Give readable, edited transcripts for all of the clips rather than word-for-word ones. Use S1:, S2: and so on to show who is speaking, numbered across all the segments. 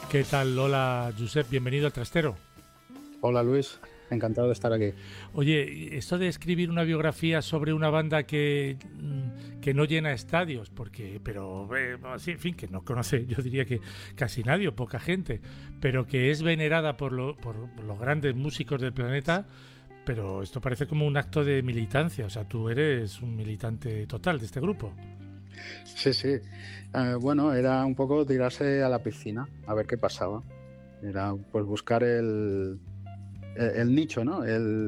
S1: ¿Qué tal? Hola, Josep, bienvenido al Trastero.
S2: Hola Luis, encantado de estar aquí.
S1: Oye, esto de escribir una biografía sobre una banda que no llena estadios, pero sí, en fin, que no conoce, yo diría que casi nadie o poca gente, pero que es venerada por los grandes músicos del planeta, pero esto parece como un acto de militancia, o sea, tú eres un militante total de este grupo.
S2: Sí, sí. Bueno, era un poco tirarse a la piscina a ver qué pasaba. Era pues buscar el nicho, ¿no?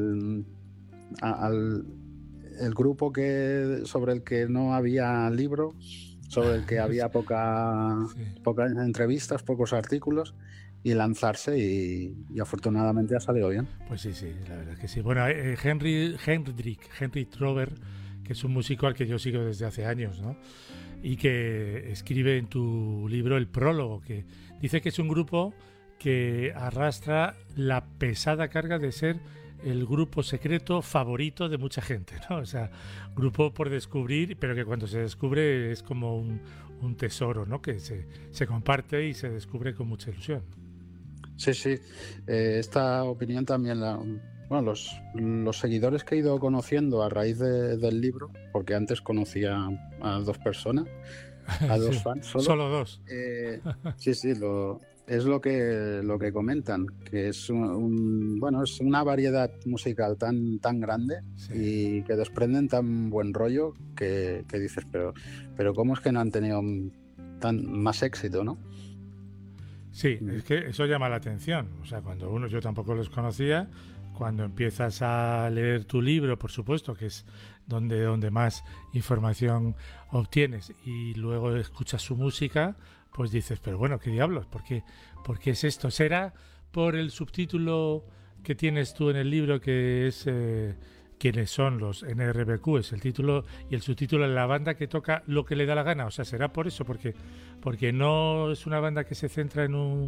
S2: A- al, el grupo sobre el que no había libro, sobre el que había
S1: Sí.
S2: pocas entrevistas, pocos artículos, y lanzarse y afortunadamente ha salido bien.
S1: Pues sí, sí, la verdad es que sí. Bueno, Henry Trover, que es un músico al que yo sigo desde hace años, ¿no? Y que escribe en tu libro el prólogo, que dice que es un grupo que arrastra la pesada carga de ser el grupo secreto favorito de mucha gente, ¿no? O sea, grupo por descubrir, pero que cuando se descubre es como un tesoro, ¿no? Que se comparte y se descubre con mucha ilusión.
S2: Sí, sí. Esta opinión también bueno, los seguidores que he ido conociendo a raíz del libro, porque antes conocía a dos personas, a dos
S1: Sí,
S2: fans solo.
S1: solo dos.
S2: Sí, sí, es lo que comentan, que es bueno, es una variedad musical tan grande
S1: Sí.
S2: y que desprenden tan buen rollo que dices, pero ¿cómo es que no han tenido más éxito, no?
S1: Sí, es que eso llama la atención. O sea, yo tampoco los conocía, cuando empiezas a leer tu libro, por supuesto, que es donde más información obtienes, y luego escuchas su música, pues dices, pero bueno, ¿qué diablos? ¿Por qué es esto? ¿Será por el subtítulo que tienes tú en el libro, que es quiénes son los NRBQ, es el título, y el subtítulo es la banda que toca lo que le da la gana? O sea, será por eso, porque no es una banda que se centra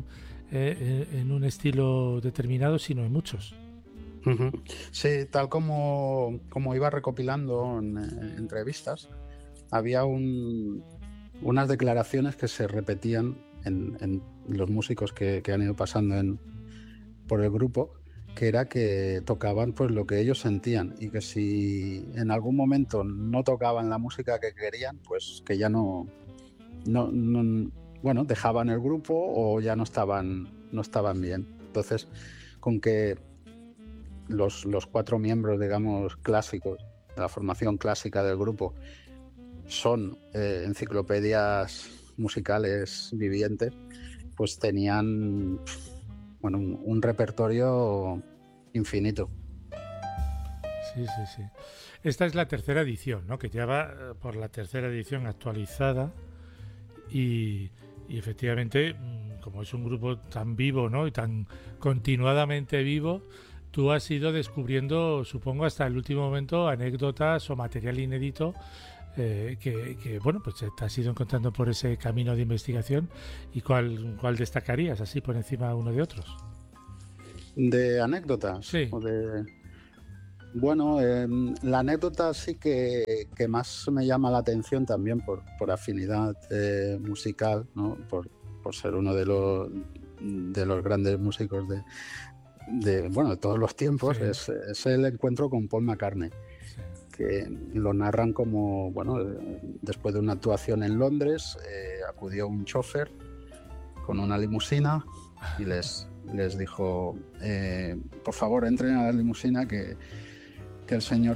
S1: en un estilo determinado, sino en muchos.
S2: Ujú. Sí, tal como iba recopilando en entrevistas, había unas declaraciones que se repetían en los músicos que han ido pasando por el grupo, que era que tocaban pues lo que ellos sentían y que si en algún momento no tocaban la música que querían, pues que ya bueno, dejaban el grupo o ya no estaban bien. Entonces, con que los cuatro miembros, digamos, clásicos de la formación clásica del grupo son enciclopedias musicales vivientes, pues tenían, bueno, un repertorio infinito.
S1: Sí, sí, sí. Esta es la tercera edición, ¿no? Que ya va por la tercera edición actualizada y efectivamente, como es un grupo tan vivo, ¿no? Y tan continuadamente vivo, tú has ido descubriendo, supongo, hasta el último momento, anécdotas o material inédito bueno, pues te has ido encontrando por ese camino de investigación. ¿Y cuál destacarías así por encima uno de otros?
S2: De anécdotas
S1: Sí,
S2: bueno, la anécdota sí que más me llama la atención también por afinidad musical, ¿no? Por ser uno de los grandes músicos bueno, de todos los
S1: sí,
S2: tiempos, es el encuentro con Paul McCartney,
S1: sí.
S2: que lo narran como, bueno, después de una actuación en Londres, acudió un chofer con una limusina y les dijo, por favor, entren a la limusina que el señor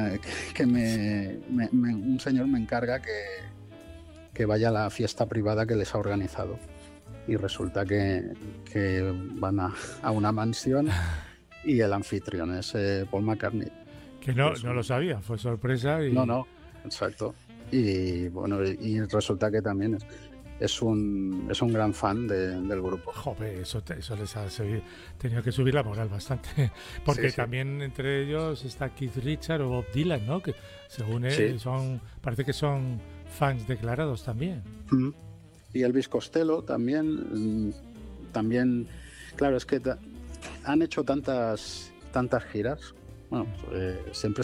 S2: un señor me encarga que vaya a la fiesta privada que les ha organizado. Y resulta que van a una mansión y el anfitrión es Paul McCartney.
S1: Que
S2: Que
S1: no lo sabía, fue sorpresa
S2: no,
S1: y...
S2: no, exacto. Y bueno, y resulta que también es un gran fan del grupo.
S1: Joder, eso les ha tenido que subir la moral bastante.
S2: Sí,
S1: Porque
S2: sí,
S1: también entre ellos está Keith Richards o Bob Dylan, ¿no? Que según
S2: sí.
S1: parece que son fans declarados también.
S2: Mm. Y Elvis Costello también, claro, es que han hecho tantas giras. Bueno, siempre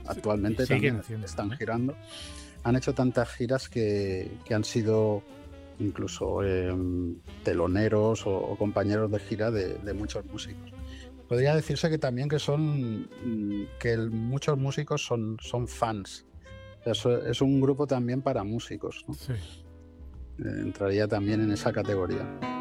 S1: Y
S2: actualmente
S1: siguen
S2: también
S1: haciéndolo,
S2: están
S1: ¿eh?
S2: girando. Han hecho tantas giras que han sido incluso teloneros o compañeros de gira de muchos músicos. Podría decirse que también que muchos músicos son fans. Es un grupo también para músicos, ¿no?
S1: Sí.
S2: Entraría también en esa categoría.